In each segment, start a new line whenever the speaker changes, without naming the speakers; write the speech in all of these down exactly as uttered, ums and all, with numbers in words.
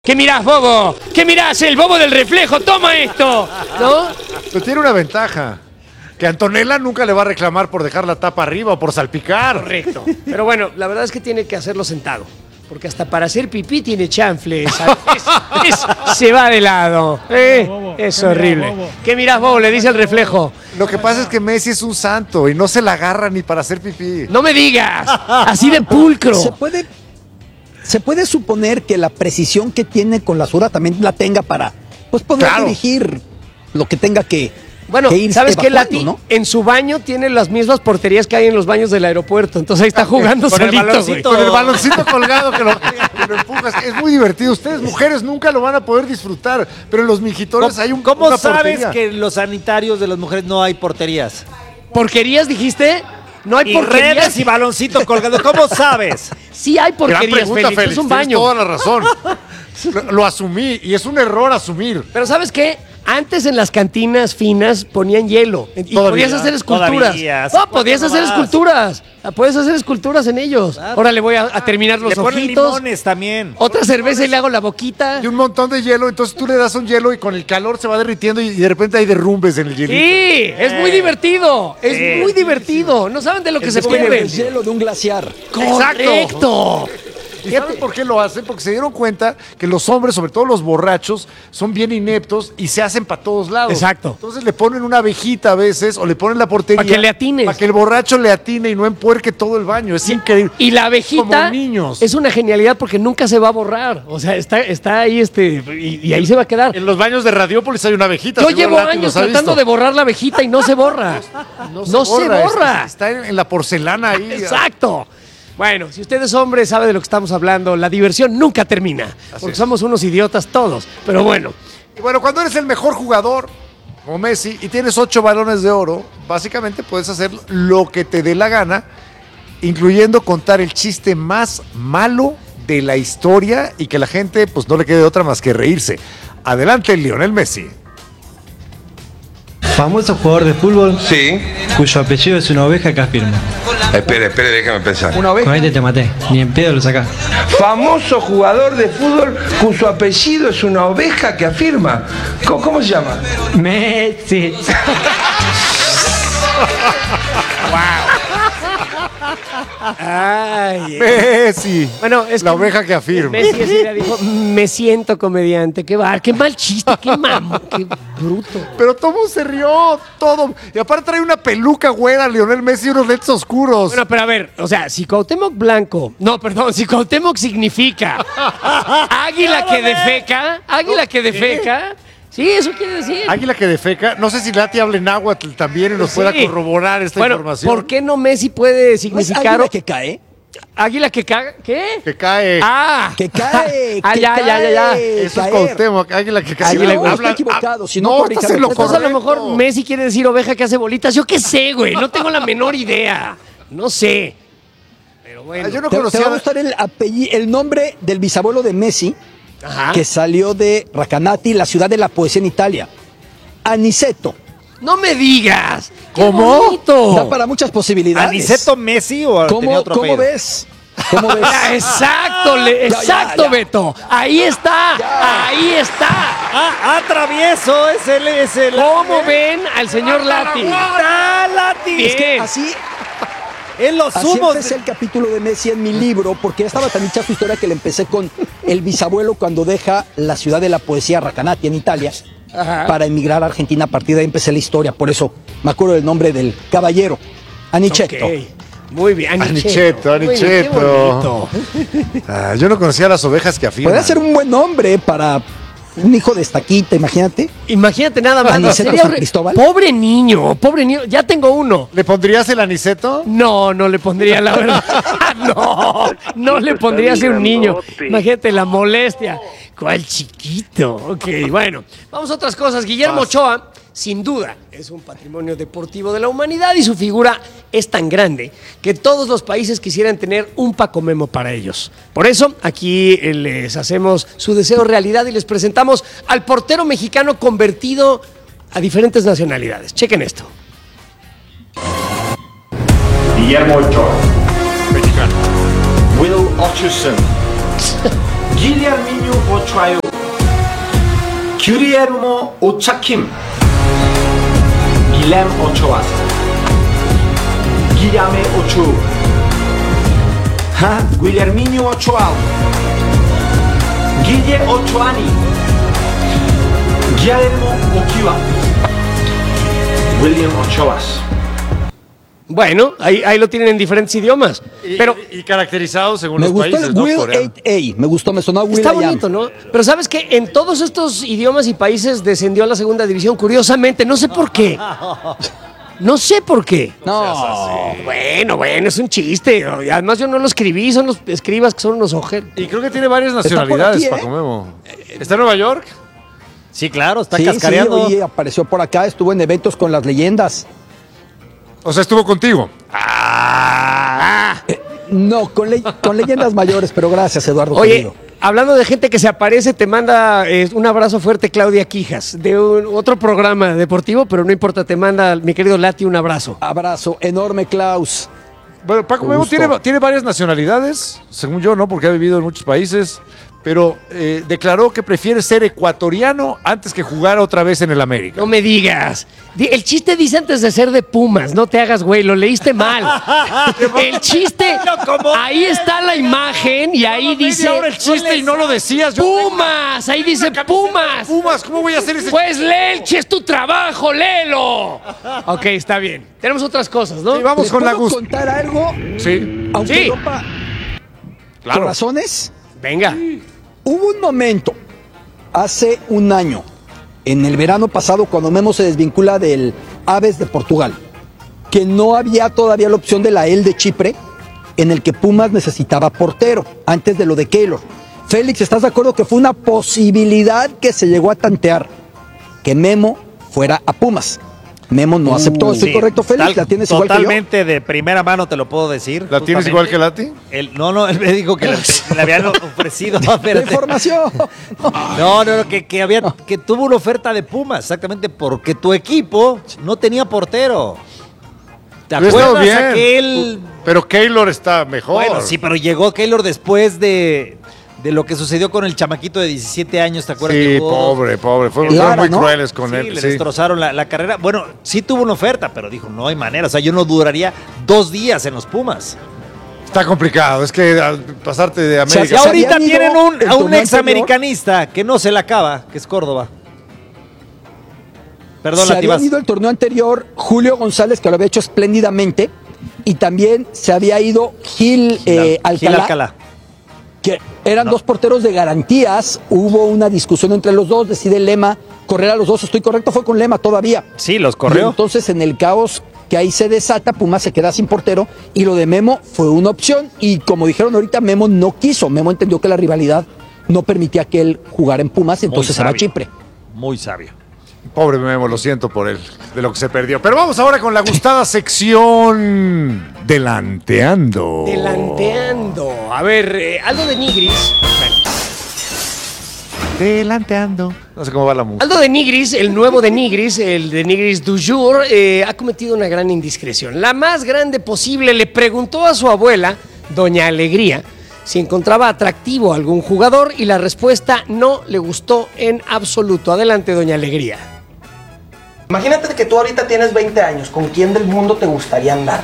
¿Qué mirás, bobo? ¿Qué mirás? El bobo del reflejo, toma esto, ¿no?
Pero tiene una ventaja, que Antonella nunca le va a reclamar por dejar la tapa arriba o por salpicar.
Correcto. Pero bueno, la verdad es que tiene que hacerlo sentado, porque hasta para hacer pipí tiene chanfles. Es, es, se va de lado. Eh, es horrible. ¿Qué mirás, bobo? Le dice el reflejo.
Lo que pasa es que Messi es un santo y no se la agarra ni para hacer pipí.
No me digas, así de pulcro.
Se puede, se puede suponer que la precisión que tiene con la zurda también la tenga para pues poder
Claro.
dirigir lo que tenga que,
Bueno,
que ir
¿sabes qué,
evacuando,
Lati?
¿no?
En su baño tiene las mismas porterías que hay en los baños del aeropuerto. Entonces ahí está jugando
Con el
solito, güey.
baloncito, con el baloncito colgado que lo, que lo empujas. Es muy divertido. Ustedes, mujeres, nunca lo van a poder disfrutar. Pero en los mingitones hay un
¿Cómo
una
sabes
portería.
que en los sanitarios de las mujeres no hay porterías?
¿Porquerías, dijiste? No hay
Y
porquerías.
redes y baloncito colgado. ¿Cómo sabes?
Sí hay
Gran
porquerías,
pregunta,
Félix.
Félix.
Es un
Tienes
baño.
toda la razón. Lo, lo asumí y es un error asumir.
Pero ¿sabes qué? Antes en las cantinas finas ponían hielo y
Todavía,
podías hacer esculturas.
todavía, hace
No, podías
cuatro
hacer
más.
esculturas. Puedes hacer esculturas en ellos.
Claro.
Ahora le voy a, a terminar los
Le ponen
ojitos.
limones también.
Otra cerveza y le hago la boquita.
Y un montón de hielo, entonces tú le das un hielo y con el calor se va derritiendo y de repente hay derrumbes en el hielito.
Sí, es muy divertido. Es
Sí.
muy divertido. No saben de lo que
Es
se
como
pierden.
el hielo de un glaciar.
Correcto.
¿Y sabes por qué lo hacen? Porque se dieron cuenta que los hombres, sobre todo los borrachos, son bien ineptos y se hacen para todos lados.
Exacto.
Entonces le ponen una abejita a veces o le ponen la portería.
Pa' que le atines.
Para que el borracho le atine y no empuerque todo el baño. Es increíble.
Y la abejita
Como niños.
es una genialidad porque nunca se va a borrar. O sea, está, está ahí este y, y ahí se va a quedar.
En los baños de Radiópolis hay una abejita.
Yo
seguro
llevo
Lati
años
los ha
tratando
visto.
de borrar la abejita y no se borra. No se borra.
Está, está en, en la porcelana ahí.
Exacto. Bueno, si usted es hombre, sabe de lo que estamos hablando. La diversión nunca termina. Porque
es.
somos unos idiotas todos. Pero bueno,
Y bueno, cuando eres el mejor jugador, como Messi, y tienes ocho balones de oro, básicamente puedes hacer lo que te dé la gana, incluyendo contar el chiste más malo de la historia y que la gente pues no le quede otra más que reírse. Adelante, Lionel Messi.
Famoso jugador de fútbol
Sí.
cuyo apellido es una oveja que afirma.
Espere, espere, déjame pensar.
Una oveja. Con este te maté, ni en pedo lo sacás.
Famoso jugador de fútbol cuyo apellido es una oveja que afirma. ¿Cómo, cómo se llama?
Messi.
ay,
Messi.
bueno, es
la
que
oveja que afirma.
Messi así le dijo, me siento comediante. Qué bar, qué mal chiste, qué mamo, qué bruto.
Pero todo se rió, todo. Y aparte trae una peluca güera, Lionel Messi, y unos lentes oscuros.
Bueno, pero a ver, o sea, si Cuauhtémoc Blanco, no, perdón, si Cuauhtémoc significa águila que defeca, águila que defeca, sí, eso quiere decir.
Águila que defeca. No sé si Lati habla en náhuatl también y nos
Sí.
pueda corroborar esta
Bueno,
información.
¿por qué no Messi puede
¿No es
significar
águila que cae?
águila que caga? ¿Qué?
Que cae.
Ah,
Que cae,
ah,
que
ya, ya, ya, ya.
cae,
Eso es
caer.
Cuauhtémoc, águila que cae.
Águila,
Sí,
güey.
Está equivocado, si no,
no,
corríjame.
estás en lo
Entonces a lo
correcto.
mejor Messi quiere decir oveja que hace bolitas. Yo qué sé, güey, no tengo la menor idea. No sé. Pero bueno.
Ah, yo no
Te, te
conocía.
va a gustar el, apellido, el nombre del bisabuelo de Messi,
Ajá.
que salió de Recanati, la ciudad de la poesía en Italia. Aniceto.
No me digas. ¡Qué
¿Cómo?
bonito!
Da para muchas posibilidades.
¿Aniceto Messi o tenía
¿Cómo,
otro
¿cómo
apellido?
ves? ¿Cómo ves?
Ah, exacto, le-
Ya, ya,
exacto,
ya.
Beto. Ahí está,
Ya.
ahí está.
Ah, ah, travieso, es el, es el.
¿Cómo ven al señor Lati?
¡Ah, Lati!
Bien.
Es que
Así,
en los
así
humos.
empecé el capítulo de Messi en mi libro, porque ya estaba tan dicha su historia que le empecé con el bisabuelo cuando deja la ciudad de la poesía Recanati en Italia
Ajá.
para emigrar a Argentina. A partir de ahí empecé la historia, por eso me acuerdo del nombre del caballero, Aniceto.
Ok. Muy bien,
Aniceto,
Muy bien, qué
Aniceto.
bonito.
Ah, yo no conocía las ovejas que afirman.
Podría ser un buen nombre para un hijo de estaquita, imagínate.
Imagínate nada más.
Aniceto
Sería
San
horri-
Cristóbal.
Pobre niño, pobre niño. Ya tengo uno.
¿Le pondrías el aniceto?
No, no le pondría la verdad. No, no le pondría así a un niño. Imagínate la molestia. ¿Cuál chiquito? Ok, bueno. Vamos a otras cosas. Guillermo Ochoa, sin duda, es un patrimonio deportivo de la humanidad y su figura es tan grande que todos los países quisieran tener un Paco Memo para ellos. Por eso, aquí eh, les hacemos su deseo realidad y les presentamos al portero mexicano convertido a diferentes nacionalidades. Chequen esto.
Guillermo Ochoa.
Mexicano.
Will Hutchison. Guillerminho Ochoa, Guillermo Ochakim, Guilhem Ochoa, Guillame Ochoa, ha, Guillerminho Ochoa, Guille Ochoani, Guillermo Ochoa, William Ochoas.
Bueno, ahí, ahí lo tienen en diferentes idiomas.
Y,
Pero
y, y caracterizados según
Me
los
gustó
países,
el
¿no?
Will
Coreano.
ocho A. Me gustó, me sonó Will
está
I Am.
bonito, ¿no? Pero ¿sabes qué? En todos estos idiomas y países descendió a la segunda división, curiosamente. No sé por qué. No sé por qué.
No.
Bueno, bueno, es un chiste. Además, yo no lo escribí, son los escribas que son unos ojeros.
Y creo que tiene varias
por
nacionalidades,
aquí, ¿eh?
Paco Memo. ¿Está en Nueva York?
Sí, claro, está
Sí,
cascareando.
sí, oye, apareció por acá, estuvo en eventos con las leyendas.
O sea, estuvo contigo.
No, con, le- con leyendas mayores, pero gracias, Eduardo.
Oye,
querido.
hablando de gente que se aparece, te manda eh, un abrazo fuerte Claudia Quijas, de un- otro programa deportivo, pero no importa, te manda mi querido Lati un abrazo.
Abrazo enorme, Klaus.
Bueno, Paco
Con
Memo
gusto.
tiene, tiene varias nacionalidades, según yo, ¿no? Porque ha vivido en muchos países, pero eh, declaró que prefiere ser ecuatoriano antes que jugar otra vez en el América.
No me digas. Di- El chiste dice antes de ser de Pumas, no te hagas güey, lo leíste mal. El chiste, ahí está la imagen y ahí dice
Ahora el chiste y no lo decías. Yo
Pumas, ahí dice Pumas.
Pumas, ¿cómo voy a hacer ese
Pues lee el chiste, es tu trabajo, léelo. Ok, está bien. Tenemos otras cosas, ¿no?
Sí, vamos
¿Les
con la
puedo
gusto.
contar algo?
Sí,
Aunque
Sí.
Europa,
claro.
por razones,
Venga.
hubo un momento, hace un año, en el verano pasado, cuando Memo se desvincula del Aves de Portugal, que no había todavía la opción de la E L de Chipre, en el que Pumas necesitaba portero, antes de lo de Keylor. Félix, ¿estás de acuerdo que fue una posibilidad que se llegó a tantear que Memo fuera a Pumas? Memo no aceptó, ¿estoy
Sí,
correcto, Félix?
tal-
¿La tienes igual que yo?
Totalmente de primera mano te lo puedo decir.
¿La tienes
justamente.
igual que Lati?
El, no, no, él me dijo que le, le habían ofrecido. No,
La
espérate.
información.
No, no, no, que, que, había, que tuvo una oferta de Pumas, exactamente porque tu equipo no tenía portero. ¿Te
Pero estuvo
acuerdas
bien.
aquel?
Pero Keylor está mejor.
Bueno, sí, pero llegó Keylor después de, de lo que sucedió con el chamaquito de diecisiete años, ¿te acuerdas?
Sí,
que jugó?
pobre, pobre. Fueron
Lara,
muy
¿no?
crueles con
Sí,
él.
le
sí.
destrozaron la, la carrera. Bueno, sí tuvo una oferta, pero dijo, no hay manera. O sea, yo no duraría dos días en los Pumas.
Está complicado. Es que al pasarte de
Y
América.
Se
ahorita
habían ido
tienen un,
el
a un
torneo
examericanista que no se la acaba, que es Córdoba. Perdón,
Se
Lativas.
había ido el torneo anterior Julio González, que lo había hecho espléndidamente, y también se había ido Gil, eh, Alcalá,
Gil Alcalá.
que eran dos porteros de garantías. Hubo una discusión entre los dos, decide Lema correr a los dos. Estoy correcto, fue con Lema todavía.
Sí, los
Y
corrió.
entonces, en el caos que ahí se desata, Pumas se queda sin portero, y lo de Memo fue una opción. Y como dijeron ahorita, Memo no quiso. Memo entendió que la rivalidad no permitía que él jugara en Pumas, entonces se va a
sabio.
Chipre.
Muy sabio.
Pobre Memo, lo siento por él, de lo que se perdió. Pero vamos ahora con la gustada sección Delanteando.
Delanteando. A ver, eh, Aldo de Nigris. Bueno,
Delanteando. No sé cómo va la música.
Aldo de Nigris, el nuevo de Nigris, el de Nigris du jour, eh, ha cometido una gran indiscreción. La más grande posible. Le preguntó a su abuela, Doña Alegría, si encontraba atractivo a algún jugador y la respuesta no le gustó en absoluto. Adelante, Doña Alegría.
Imagínate que tú ahorita tienes veinte años, ¿con quién del mundo te gustaría andar?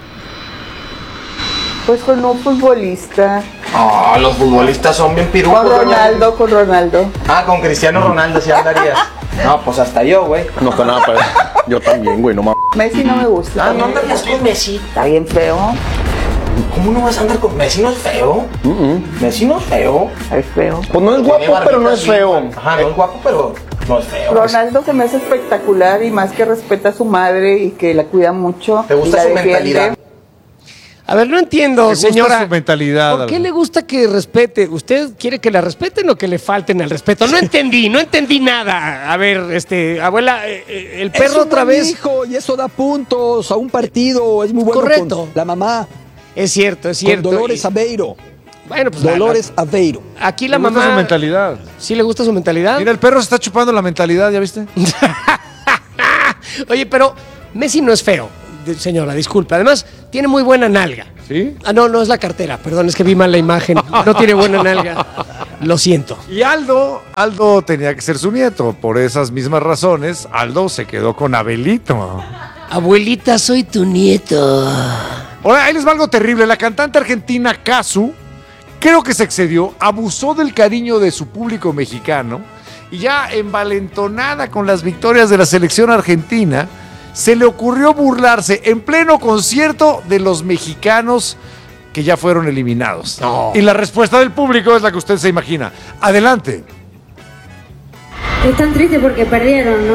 Pues con un futbolista.
Ah, los futbolistas son bien pirucos,
Con
doña.
Ronaldo, con Ronaldo.
Ah, con Cristiano Ronaldo sí andarías. No, pues hasta yo, güey.
No está nada para yo también, güey, no mames.
Messi no me gusta.
Ah, no andarías con Messi.
Está bien feo.
¿Cómo no vas a andar con Messi? ¿No es feo? Messi no es feo.
Es feo.
Pues no es
Tiene
guapo, pero no
barbita
es
así,
feo.
güey. Ajá, no es guapo, pero no es feo.
Ronaldo se me hace espectacular y más que respeta a su madre y que la cuida mucho.
¿Te gusta
y la
su
defiende.
mentalidad?
A ver, no entiendo,
Me gusta
señora.
su mentalidad.
¿Por qué le gusta que respete? ¿Usted quiere que la respeten o que le falten al respeto? No entendí, no entendí nada. A ver, este, abuela, eh, eh, el
Es
perro
un
otra
buen
vez.
hijo, y eso da puntos a un partido. Es muy bueno.
Correcto.
Con la mamá,
Es cierto, es
con
cierto.
Dolores
Y-
Aveiro.
Bueno, pues la-
Dolores Aveiro.
la- aquí la
Me gusta
mamá.
su mentalidad.
¿Sí le gusta su mentalidad?
Mira, el perro se está chupando la mentalidad, ¿ya viste?
Oye, pero Messi no es feo. de- señora, disculpe. Además, tiene muy buena nalga.
¿Sí?
Ah, no, no es la cartera. Perdón, es que vi mal la imagen. No tiene buena nalga. Lo siento.
Y Aldo, Aldo tenía que ser su nieto. Por esas mismas razones, Aldo se quedó con Abelito.
Abuelita, soy tu nieto.
Ahora, ahí les va algo terrible. La cantante argentina Cazzu, creo que se excedió, abusó del cariño de su público mexicano y ya envalentonada con las victorias de la selección argentina, se le ocurrió burlarse en pleno concierto de los mexicanos que ya fueron eliminados.
No.
Y la respuesta del público es la que usted se imagina. Adelante.
Están tristes porque perdieron, ¿no?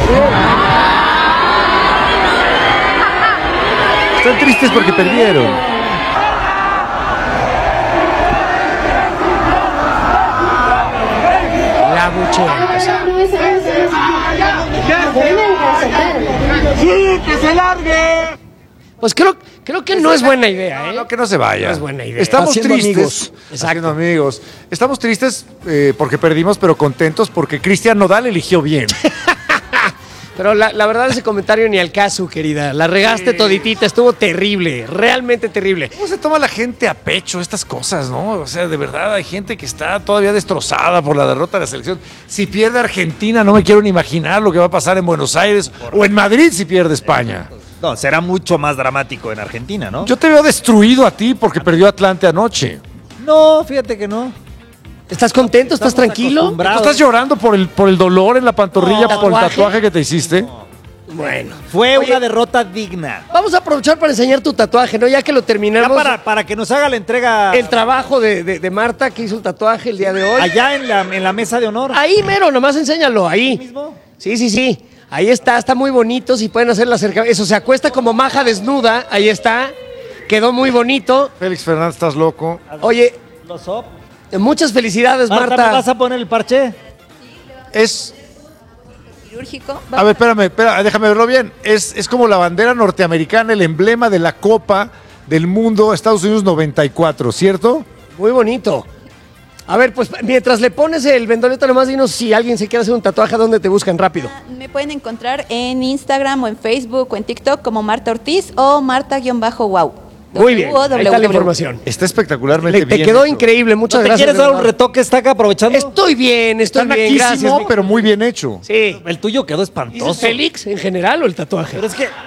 Están tristes porque perdieron.
La buchera.
¡Sí, que se largue!
Pues creo, creo que no es buena idea, ¿eh?
No, que no se vaya.
No es buena idea.
Estamos
Haciendo
tristes.
amigos.
Haciendo amigos. Estamos tristes eh, porque perdimos, pero contentos porque Cristian Nodal eligió bien.
Pero la, la verdad ese comentario ni al caso, querida. La regaste toditita, estuvo terrible, realmente terrible.
¿Cómo se toma la gente a pecho estas cosas, no? O sea, de verdad hay gente que está todavía destrozada por la derrota de la selección. Si pierde Argentina, no me quiero ni imaginar lo que va a pasar en Buenos Aires o en Madrid si pierde España.
No, será mucho más dramático en Argentina, ¿no?
Yo te veo destruido a ti porque perdió Atlante anoche.
No, fíjate que no.
¿Estás contento? ¿Estás
Estamos
tranquilo?
acostumbrados.
¿Tú estás llorando por el, por el dolor en la pantorrilla,
No,
por el
¿tatuaje?
tatuaje que te hiciste?
Bueno.
Fue
Oye,
una derrota digna.
vamos a aprovechar para enseñar tu tatuaje, ¿no? Ya que lo
Ya
terminamos.
para, para que nos haga la entrega
El trabajo de, de- de Marta, que hizo el tatuaje el día de hoy.
allá en la, en la mesa de honor.
Ahí, mero, nomás enséñalo, ahí.
mismo?
Sí, sí, sí. Ahí está, está muy bonito. Si pueden hacer la acercamiento. Eso, se acuesta como maja desnuda. Ahí está. Quedó muy bonito.
Félix Fernández, estás loco.
Oye,
Los op.
muchas felicidades,
Marta,
Marta.
¿me vas a poner el parche?
Es...
Quirúrgico.
A ver, espérame, espera, déjame verlo bien. Es, es como la bandera norteamericana, el emblema de la Copa del Mundo Estados Unidos noventa y cuatro, ¿cierto?
Muy bonito. A ver, pues mientras le pones el vendoleta, nomás dinos si alguien se quiere hacer un tatuaje, ¿dónde te buscan rápido?
Me pueden encontrar en Instagram o en Facebook o en TikTok como Marta Ortiz o Marta-Wow.
Muy bien, ahí está la información.
Está espectacularmente
Le- te
bien.
quedó
hecho.
increíble, muchas
¿No te
gracias.
quieres
de
dar un
verdad.
retoque? ¿Está acá aprovechando?
Estoy bien, estoy
Está
bien, gracias.
naquísimo,
mi-
pero muy bien hecho.
Sí.
El tuyo quedó
¿Dices
espantoso.
Félix en general o el tatuaje?
Pero es que...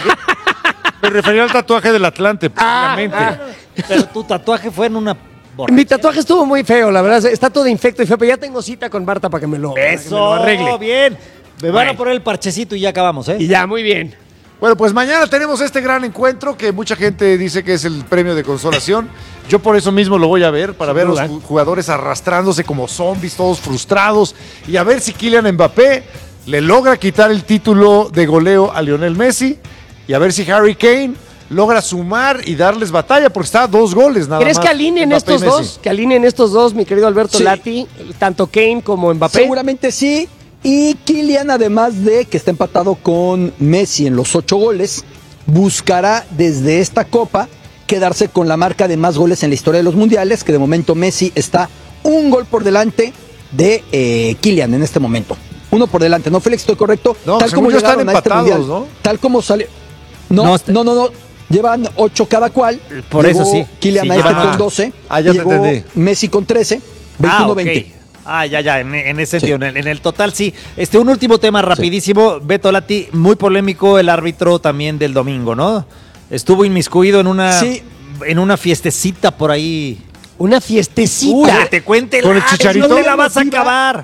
Me refería al tatuaje del Atlante,
Ah,
obviamente.
ah.
Pero tu tatuaje fue en una...
Mi tatuaje estuvo muy feo, la verdad. Está todo infecto y feo, pero ya tengo cita con Marta para que me lo, para que me
Eso,
lo arregle.
bien. Me van
Bueno.
a poner el parchecito y ya acabamos, ¿eh?
Y ya, muy bien.
Bueno, pues mañana tenemos este gran encuentro que mucha gente dice que es el premio de consolación. Yo por eso mismo lo voy a ver, para
Sin
ver a
duda.
los ju- jugadores arrastrándose como zombies, todos frustrados, y a ver si Kylian Mbappé le logra quitar el título de goleo a Lionel Messi, y a ver si Harry Kane logra sumar y darles batalla, porque está a dos goles nada
¿Crees
más.
que alineen
Mbappé y
estos
Messi.
dos? Que alineen estos dos, mi querido Alberto
Sí.
Lati, tanto Kane como Mbappé.
Seguramente sí. Y Kylian, además de que está empatado con Messi en los ocho goles, buscará desde esta copa quedarse con la marca de más goles en la historia de los mundiales, que de momento Messi está un gol por delante de eh, Kylian en este momento. Uno por delante, ¿no, Félix? ¿Estoy correcto?
No, según yo están
llegaron a este
empatados,
mundial,
¿no?
Tal como sale... No,
No,
no,
este-
no, no, no. Llevan ocho cada cual.
Por
Llegó
eso sí.
Kylian
Sí,
a este
llevan-
con doce.
Ah, ya te
llegó
entendí.
Messi con trece.
Ah,
veintiuno
ok.
veinte.
Ah, ya, ya, en, en ese sentido, en, el, en el total sí. Este, un último tema rapidísimo, Beto Lati, muy polémico el árbitro también del domingo, ¿no? Estuvo inmiscuido en una,
Sí.
en una fiestecita por ahí.
Una fiestecita.
Uy, que te cuente
¿Con el
la-
Chicharito?
no te la vas a
Emotiva.
acabar.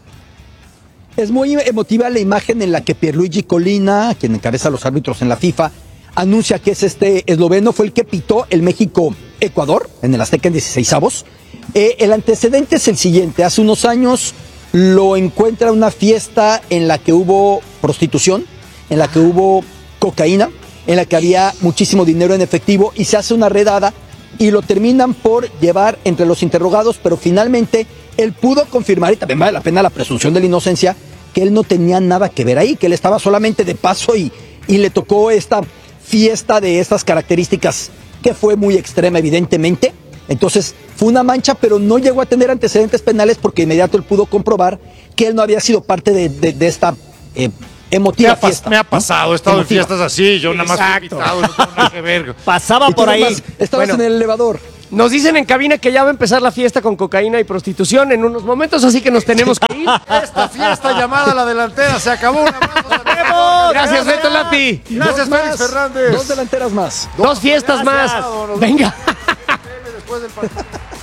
Es muy emotiva la imagen en la que Pierluigi Colina, quien encabeza los árbitros en la FIFA, anuncia que es este esloveno, fue el que pitó el México-Ecuador en el Azteca en dieciseisavos. Eh, el antecedente es el siguiente: hace unos años lo encuentra en una fiesta en la que hubo prostitución, en la que hubo cocaína, en la que había muchísimo dinero en efectivo, y se hace una redada y lo terminan por llevar entre los interrogados, pero finalmente él pudo confirmar, y también vale la pena la presunción de la inocencia, que él no tenía nada que ver ahí, que él estaba solamente de paso y, y le tocó esta fiesta de estas características que fue muy extrema, evidentemente. Entonces fue una mancha, pero no llegó a tener antecedentes penales porque de inmediato él pudo comprobar que él no había sido parte de, de- de esta eh, emotiva
Me ha, pas-
fiesta.
me ha pasado, he estado
Emotiva.
en fiestas así, yo nada más fui
Exacto.
invitado, no tengo nada que ver.
Pasaba
Y tú
por ahí.
nomás estabas
Bueno.
en el elevador.
Nos dicen en cabina que ya va a empezar la fiesta con cocaína y prostitución en unos momentos, así que nos tenemos que ir.
Esta fiesta llamada La Delantera se acabó. Un abrazo a
Gracias, Beto Lati.
Gracias,
Dos
Félix
más,
Fernández.
Dos delanteras más.
Dos fiestas más. Venga.
Después del partido.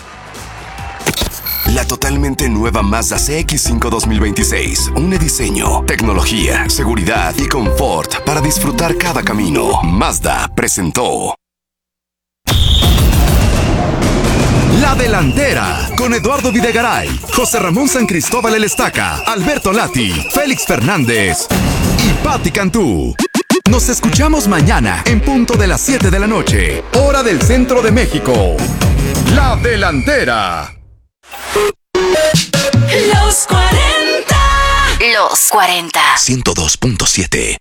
La totalmente nueva Mazda C X cinco dos mil veintiséis. Une diseño, tecnología, seguridad y confort para disfrutar cada camino. Mazda presentó La Delantera con Eduardo Videgaray, José Ramón San Cristóbal El Estaca, Alberto Lati, Félix Fernández y Patti Cantú. Nos escuchamos mañana en punto de las siete de la noche, hora del centro de México. La Delantera.
Los cuarenta. Los cuarenta.
ciento dos punto siete.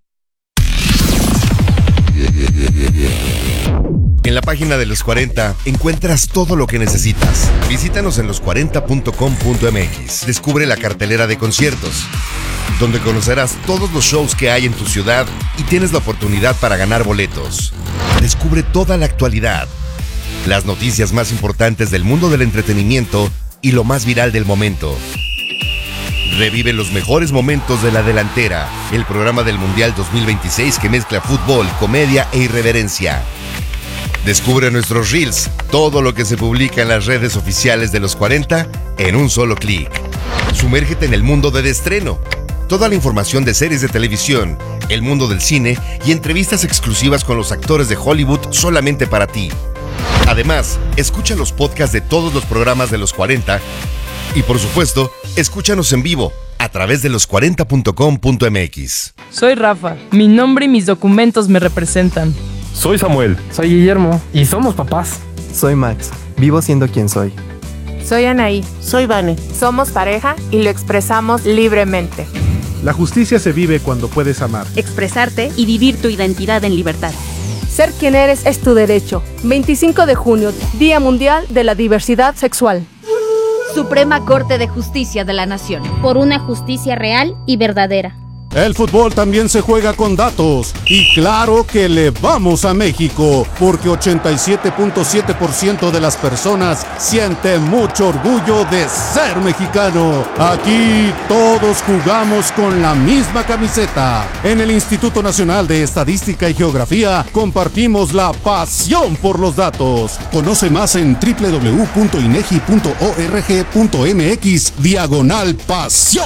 En la página de Los cuarenta encuentras todo lo que necesitas. Visítanos en los cuarenta punto com punto m x. Descubre la cartelera de conciertos, donde conocerás todos los shows que hay en tu ciudad y tienes la oportunidad para ganar boletos. Descubre toda la actualidad, las noticias más importantes del mundo del entretenimiento y lo más viral del momento. Revive los mejores momentos de La Delantera, el programa del Mundial dos mil veintiséis que mezcla fútbol, comedia e irreverencia. Descubre nuestros reels, todo lo que se publica en las redes oficiales de Los cuarenta en un solo clic. Sumérgete en el mundo del estreno. Toda la información de series de televisión, el mundo del cine y entrevistas exclusivas con los actores de Hollywood solamente para ti. Además, escucha los podcasts de todos los programas de Los cuarenta y, por supuesto, escúchanos en vivo a través de los cuarenta punto com punto m x.
Soy Rafa. Mi nombre y mis documentos me representan.
Soy Samuel.
Soy Guillermo. Y somos papás.
Soy Max. Vivo siendo quien soy.
Soy Anaí.
Soy Vane.
Somos pareja y lo expresamos libremente.
La justicia se vive cuando puedes amar,
expresarte y vivir tu identidad en libertad.
Ser quien eres es tu derecho. veinticinco de junio, Día Mundial de la Diversidad Sexual.
Suprema Corte de Justicia de la Nación. Por una justicia real y verdadera.
El fútbol también se juega con datos. Y claro que le vamos a México, porque ochenta y siete punto siete por ciento de las personas siente mucho orgullo de ser mexicano. Aquí todos jugamos con la misma camiseta. En el Instituto Nacional de Estadística y Geografía compartimos la pasión por los datos. Conoce más en doble u doble u doble u punto inegi punto org punto m x diagonal pasión.